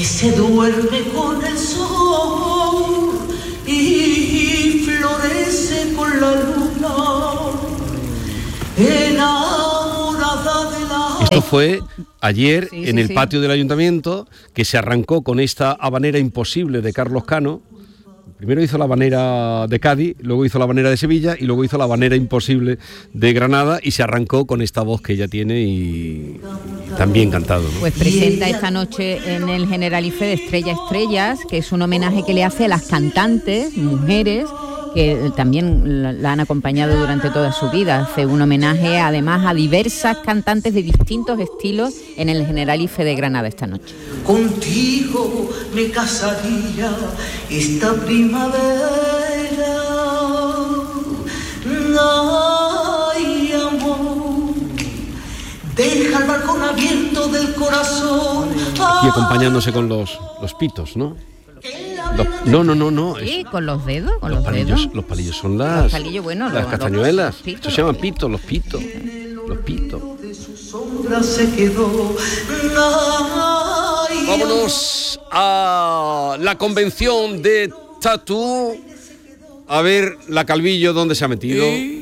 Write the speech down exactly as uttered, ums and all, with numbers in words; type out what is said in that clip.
que se duerme con el sol y florece con la luna, enamorada de la... Esto fue ayer Sí, en sí, el sí. patio del ayuntamiento, que se arrancó con esta habanera imposible de Carlos Cano. Primero hizo la habanera de Cádiz, luego hizo la habanera de Sevilla y luego hizo la habanera imposible de Granada, y se arrancó con esta voz que ella tiene y también cantado, ¿no? Pues presenta esta noche en el Generalife de Estrella Estrellas, que es un homenaje que le hace a las cantantes, mujeres, que también la, la han acompañado durante toda su vida. Hace un homenaje además a diversas cantantes de distintos estilos en el Generalife de Granada esta noche. Contigo me casaría esta primavera. Ay, amor, deja el balcón abierto del corazón. Y acompañándose con los, los pitos, ¿no? Los- no, no, no, no. es- Sí, con los dedos, con los, los, palillos, dedos. los palillos son las, Los palillos, bueno, las los- castañuelas. los pitos, Estos se llaman los pitos, los pitos. Los pitos. De su sombra se quedó. Ay, Vámonos a la convención de Tatú. A ver la Calvillo dónde se ha metido.